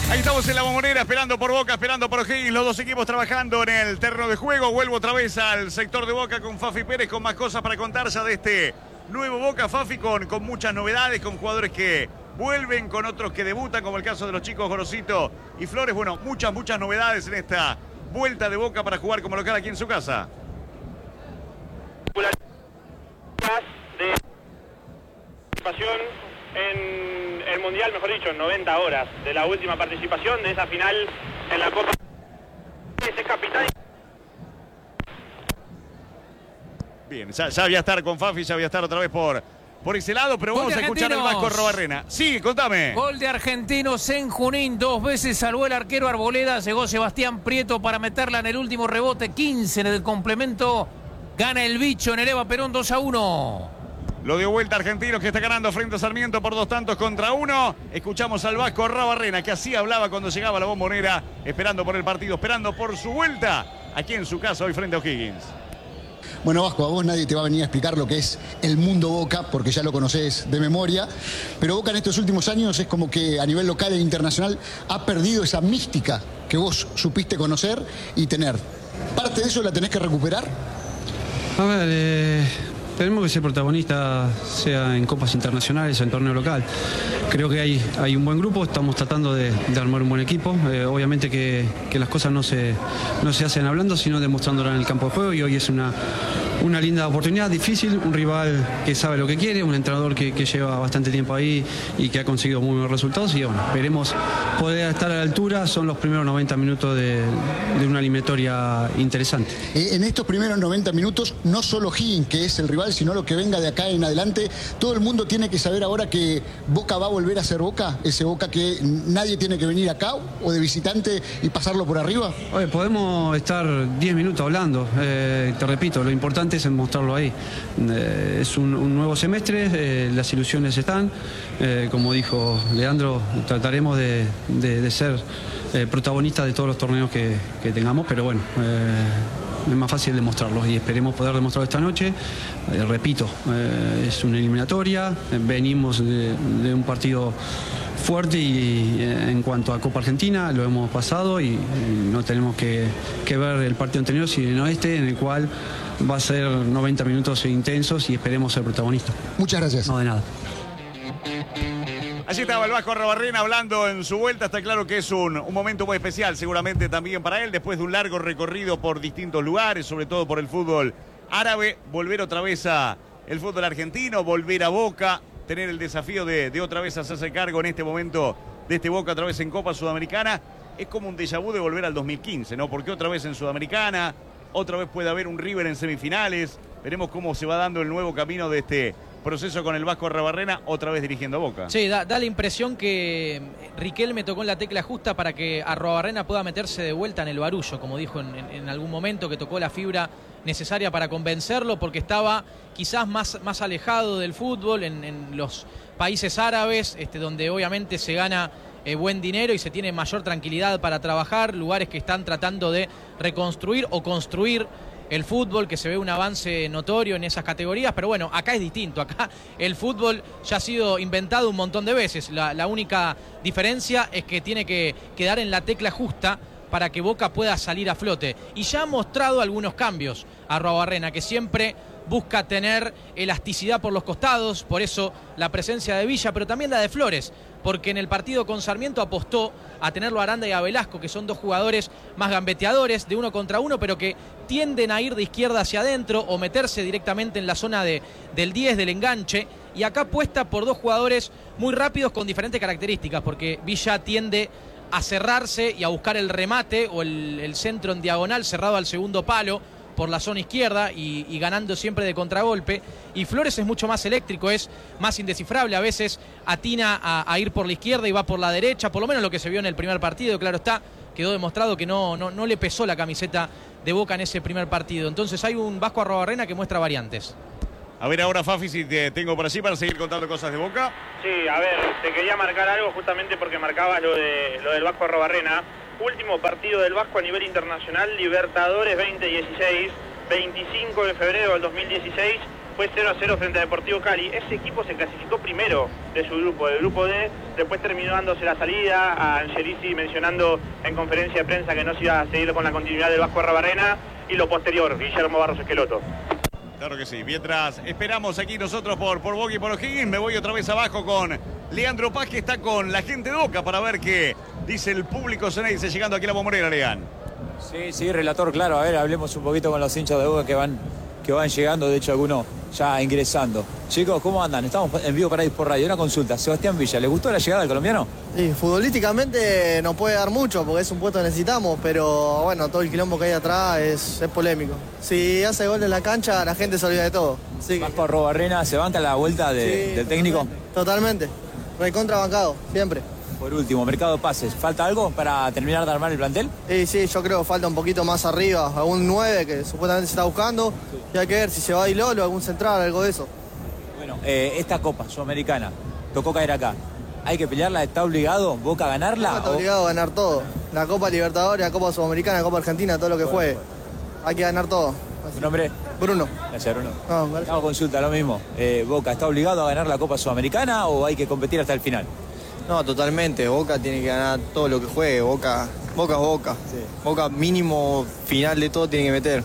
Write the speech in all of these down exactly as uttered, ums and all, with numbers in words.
Ahí estamos en la Bombonera, esperando por Boca, esperando por O'Higgins, los dos equipos trabajando en el terreno de juego. Vuelvo otra vez al sector de Boca con Fafi Pérez, con más cosas para contar ya de este nuevo Boca, Fafi, con, con muchas novedades, con jugadores que vuelven, con otros que debutan, como el caso de los chicos Gorosito y Flores. Bueno, muchas, muchas novedades en esta vuelta de Boca para jugar como local aquí en su casa. De participación en el Mundial, mejor dicho, en noventa horas de la última participación de esa final en la Copa. Ese capitán. Bien, ya, ya voy a estar con Fafi, ya voy a estar otra vez por, por ese lado, pero vamos a escuchar al Vasco Arrobarrena. Sí, contame. Gol de Argentinos en Junín, dos veces salvó el arquero Arboleda, llegó Sebastián Prieto para meterla en el último rebote, quince en el complemento, gana el bicho en el Eva Perón dos a uno. Lo dio vuelta Argentinos, que está ganando frente a Sarmiento por dos tantos contra uno. Escuchamos al Vasco Arrobarrena, que así hablaba cuando llegaba a la Bombonera, esperando por el partido, esperando por su vuelta, aquí en su casa hoy frente a O'Higgins. Bueno, Vasco, a vos nadie te va a venir a explicar lo que es el mundo Boca, porque ya lo conocés de memoria, pero Boca en estos últimos años es como que a nivel local e internacional ha perdido esa mística que vos supiste conocer y tener. ¿Parte de eso la tenés que recuperar? A ver, eh, tenemos que ser protagonistas, sea en copas internacionales o en torneo local. Creo que hay, hay un buen grupo, estamos tratando de, de armar un buen equipo. Eh, obviamente que, que las cosas no se, no se hacen hablando, sino demostrándolo en el campo de juego, y hoy es una, una linda oportunidad, difícil, un rival que sabe lo que quiere, un entrenador que, que lleva bastante tiempo ahí y que ha conseguido muy buenos resultados, y bueno, esperemos poder estar a la altura. Son los primeros noventa minutos de, de una eliminatoria interesante. Eh, en estos primeros noventa minutos, no solo O'Higgins, que es el rival, sino lo que venga de acá en adelante, todo el mundo tiene que saber ahora que Boca va a volver a ser Boca, ese Boca que nadie tiene que venir acá o de visitante y pasarlo por arriba. Oye, podemos estar diez minutos hablando, eh, te repito, lo importante es mostrarlo ahí. Eh, es un, un nuevo semestre, eh, las ilusiones están, eh, como dijo Leandro, trataremos de, de, de ser eh, protagonistas de todos los torneos que, que tengamos, pero bueno, eh, es más fácil demostrarlo y esperemos poder demostrarlo esta noche. Eh, repito, eh, es una eliminatoria, eh, venimos de, de un partido fuerte y eh, en cuanto a Copa Argentina lo hemos pasado y, y no tenemos que, que ver el partido anterior, sino este, en el cual va a ser noventa minutos intensos y esperemos ser protagonistas. Muchas gracias. No, de nada. Allí estaba el Vasco Arrobarrena hablando en su vuelta. Está claro que es un, un momento muy especial, seguramente también para él, después de un largo recorrido por distintos lugares, sobre todo por el fútbol árabe, volver otra vez a el fútbol argentino, volver a Boca, tener el desafío de, de otra vez hacerse cargo en este momento de este Boca otra vez en Copa Sudamericana. Es como un déjà vu de volver al dos mil quince, ¿no? Porque otra vez en Sudamericana, otra vez puede haber un River en semifinales. Veremos cómo se va dando el nuevo camino de este proceso con el Vasco Arrobarrena, otra vez dirigiendo a Boca. Sí, da, da la impresión que Riquelme tocó en la tecla justa para que Arrobarrena pueda meterse de vuelta en el barullo, como dijo en, en, en algún momento, que tocó la fibra necesaria para convencerlo, porque estaba quizás más, más alejado del fútbol en, en los países árabes, este, donde obviamente se gana eh, buen dinero y se tiene mayor tranquilidad para trabajar, lugares que están tratando de reconstruir o construir el fútbol, que se ve un avance notorio en esas categorías, pero bueno, acá es distinto, acá el fútbol ya ha sido inventado un montón de veces, la, la única diferencia es que tiene que quedar en la tecla justa para que Boca pueda salir a flote, y ya ha mostrado algunos cambios a Arrobarrena, que siempre busca tener elasticidad por los costados, por eso la presencia de Villa, pero también la de Flores, porque en el partido con Sarmiento apostó a tenerlo a Aranda y a Velasco, que son dos jugadores más gambeteadores, de uno contra uno, pero que tienden a ir de izquierda hacia adentro o meterse directamente en la zona de, del diez, del enganche, y acá apuesta por dos jugadores muy rápidos con diferentes características, porque Villa tiende a cerrarse y a buscar el remate o el, el centro en diagonal cerrado al segundo palo por la zona izquierda y, y ganando siempre de contragolpe, y Flores es mucho más eléctrico, es más indescifrable, a veces atina a, a ir por la izquierda y va por la derecha, por lo menos lo que se vio en el primer partido, claro está, quedó demostrado que no, no, no le pesó la camiseta de Boca en ese primer partido, entonces hay un Vasco Arrobarrena que muestra variantes. A ver ahora, Fafi, si te tengo por allí para seguir contando cosas de Boca. Sí, a ver, te quería marcar algo justamente porque marcabas lo, de, lo del Vasco Arrobarrena. Último partido del Vasco a nivel internacional, Libertadores veinte dieciséis, veinticinco de febrero del dos mil dieciséis, fue cero a cero frente a Deportivo Cali. Ese equipo se clasificó primero de su grupo, del grupo D, después terminó dándose la salida a Angelici mencionando en conferencia de prensa que no se iba a seguir con la continuidad del Vasco Arrobarrena, y lo posterior, Guillermo Barros Esqueloto. Claro que sí. Mientras esperamos aquí nosotros por, por Boca y por O'Higgins, me voy otra vez abajo con Leandro Paz, que está con la gente de Boca para ver qué dice el público Ceneice llegando aquí a la Bombonera, Leán. Sí, sí, relator, claro. A ver, hablemos un poquito con los hinchas de Boca que van, que van llegando, de hecho algunos ya ingresando. Chicos, ¿cómo andan? Estamos en vivo para ir por radio. Una consulta. Sebastián Villa, ¿le gustó la llegada del colombiano? Sí, futbolísticamente no puede dar mucho porque es un puesto que necesitamos, pero bueno, todo el quilombo que hay atrás es, es polémico. Si hace gol en la cancha, la gente se olvida de todo. Sí. Vasco Arrobarrena, ¿se banca la vuelta de, sí, del técnico? Totalmente. Recontra bancado, siempre. Por último, mercado de pases. ¿Falta algo para terminar de armar el plantel? Sí, sí, yo creo que falta un poquito más arriba, algún nueve que supuestamente se está buscando. Sí. Y hay que ver si se va a Lolo, algún central, algo de eso. Bueno, eh, esta Copa Sudamericana tocó caer acá. ¿Hay que pelearla? ¿Está obligado Boca a ganarla? Boca está o... obligado a ganar todo. La Copa Libertadores, la Copa Sudamericana, la Copa Argentina, todo lo que bueno, juegue. Bueno. Hay que ganar todo. ¿Tu nombre? Bruno. Gracias, Bruno. No, gracias. Hago consulta, lo mismo. Eh, ¿Boca está obligado a ganar la Copa Sudamericana o hay que competir hasta el final? No, totalmente. Boca tiene que ganar todo lo que juegue. Boca, Boca es Boca. Sí. Boca mínimo final de todo tiene que meter.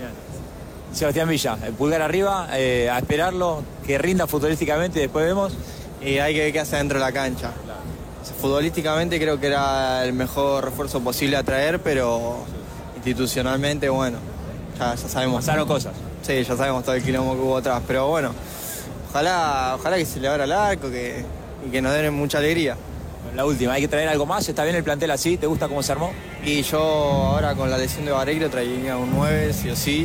Sebastián Villa, el pulgar arriba, eh, a esperarlo, que rinda futbolísticamente y después vemos. Y hay que ver qué hace dentro de la cancha. Claro. Futbolísticamente creo que era el mejor refuerzo posible a traer, pero institucionalmente, bueno, ya, ya sabemos. Pasaron cosas. Sí, ya sabemos todo el quilombo que hubo atrás, pero bueno, ojalá, ojalá que se le abra el arco que, y que nos den mucha alegría. La última, ¿hay que traer algo más? ¿Está bien el plantel así? ¿Te gusta cómo se armó? Y yo ahora con la lesión de Vareiro traería un nueve, sí o sí.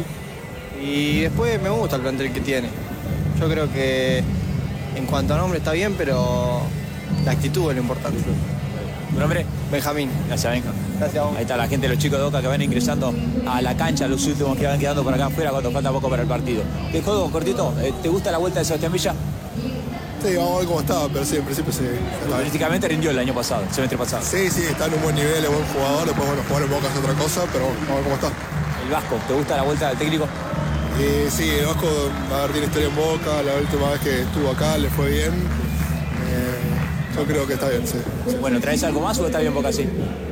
Y después me gusta el plantel que tiene. Yo creo que en cuanto a nombre está bien, pero la actitud es lo importante. ¿Tu nombre? Benjamín. Gracias, Benja. Gracias a vos. Ahí está la gente de los chicos de Boca que van ingresando a la cancha, los últimos que van quedando por acá afuera cuando falta poco para el partido. ¿Qué juego, cortito? ¿Te gusta la vuelta de Sebastián Villa? Sí, vamos a ver cómo estaba, pero sí, en principio sí. Políticamente rindió el año pasado, el semestre pasado. Sí, sí, está en un buen nivel, es buen jugador, después bueno, jugar en Boca es otra cosa, pero vamos a ver cómo está. ¿El Vasco, te gusta la vuelta del técnico? Eh, sí, el Vasco a ver, tiene historia en Boca, la última vez que estuvo acá le fue bien. Eh, yo creo que está bien, sí. Bueno, ¿traes algo más o está bien Boca así?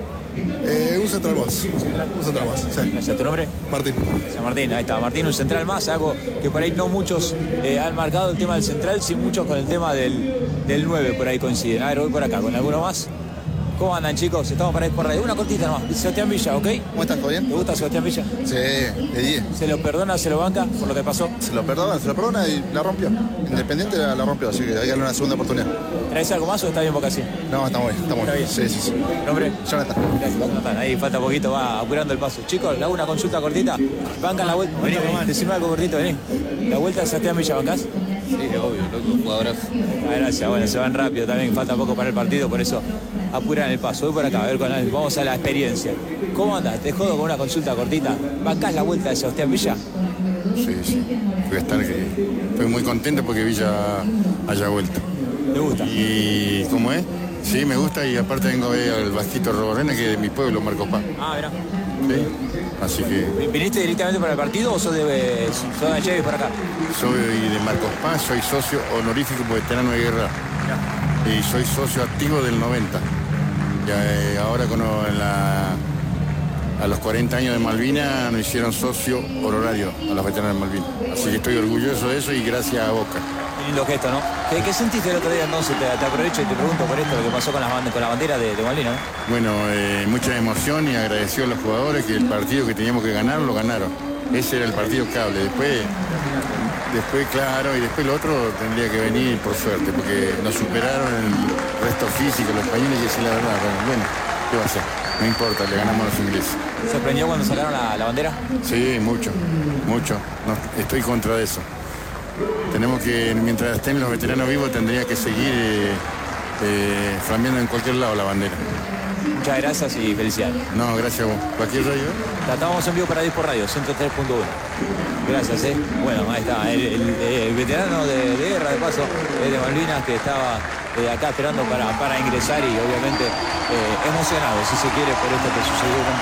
Eh, un central más, un central más, sí. Gracias, ¿tu nombre? Martín. San Martín, ahí está, Martín, un central más, algo que por ahí no muchos eh, han marcado el tema del central, sí muchos con el tema del, del nueve, por ahí coinciden. A ver, voy por acá, ¿con alguno más? ¿Cómo andan, chicos? Estamos para ir por radio. Una cortita nomás. Sebastián Villa, ¿ok? ¿Cómo estás? ¿Todo bien? ¿Te gusta Sebastián Villa? Sí, de diez. ¿Se lo perdona, se lo banca por lo que pasó? Se lo perdona, se lo perdona y la rompió. Independiente la, la rompió, así que hay que darle una segunda oportunidad. ¿Traes algo más o está bien Boca así? No, está muy bien, está muy bien. Sí, sí, sí. ¿Nombre? Jonathan. Gracias, Jonathan. Ahí falta poquito, va apurando el paso. Chicos, le hago una consulta cortita. ¿Bancan la vuelta? Vení, vení, decime algo cortito, vení. ¿La vuelta de Sebastián Villa bancás? Sí, obvio, loco, jugadorazo. Ah, gracias, bueno, se van rápido también, falta poco para el partido, por eso apuran el paso. Voy por acá, a ver, con la, vamos a la experiencia. ¿Cómo andas? Te jodo con una consulta cortita. ¿Bancás la vuelta de Sebastián Villa? Sí, sí. Fui, a estar, estoy muy contento porque Villa haya vuelto. ¿Te gusta? ¿Y cómo es? Sí, me gusta y aparte vengo a ver al Vasquito Arrobarena, que es de mi pueblo, Marcos Paz. Ah, mirá. Sí, así que... ¿Viniste directamente para el partido o sos de, sos de Chevis por acá? Soy de Marcos Paz, soy socio honorífico veterano de guerra. Mirá. Y soy socio activo del noventa. Ya, eh, ahora con la, a los cuarenta años de Malvinas nos hicieron socio honorario a los veteranos de Malvinas. Así que estoy orgulloso de eso y gracias a Boca. Qué lindo gesto, ¿no? ¿Qué, qué sentiste el otro día entonces? Te, te aprovecho y te pregunto por esto, lo que pasó con la, con la bandera de, de Malvinas, ¿no? Bueno, eh, mucha emoción y agradeció a los jugadores que el partido que teníamos que ganar lo ganaron. Ese era el partido cable. Después, después claro, y después lo otro tendría que venir por suerte, porque nos superaron el resto físico, los españoles, y decir la verdad, bueno, ¿qué va a hacer? No importa, le ganamos a los ingleses. ¿Se sorprendió cuando sacaron la, la bandera? Sí, mucho, mucho. No, estoy contra de eso. Tenemos que, mientras estén los veteranos vivos, tendría que seguir eh, eh, flameando en cualquier lado la bandera. Muchas gracias y felicidades. No, gracias a vos. ¿Cualquier radio? Estábamos en vivo para Dispo Radio, ciento tres punto uno. Gracias, ¿eh? Bueno, ahí está, el, el, el veterano de, de guerra, de paso, de Malvinas, que estaba eh, acá esperando para, para ingresar y obviamente eh, emocionado, si se quiere, por esto que sucedió con